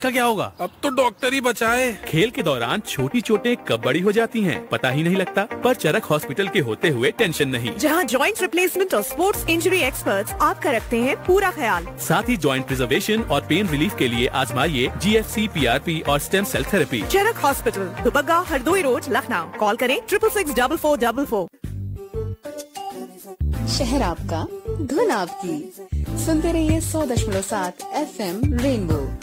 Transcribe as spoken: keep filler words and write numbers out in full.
का क्या होगा? अब तो डॉक्टर ही बचाए। खेल के दौरान छोटी चोटें कब बड़ी हो जाती हैं, पता ही नहीं लगता। पर चरक हॉस्पिटल के होते हुए टेंशन नहीं। जहां जॉइंट रिप्लेसमेंट और स्पोर्ट्स इंजरी एक्सपर्ट्स आपका रखते हैं पूरा ख्याल। साथ ही जॉइंट प्रिजर्वेशन और पेन रिलीफ के लिए आजमाइए जी F C, P R P और स्टेम सेल थेरेपी। चरक hospital, Dubagga, Hardoi road, Lucknow. Call करें triple six double four double four. शहर आपका, धुन आपकी। सुनते रहिए सौ दशमलव सात एफ एम रेनबो।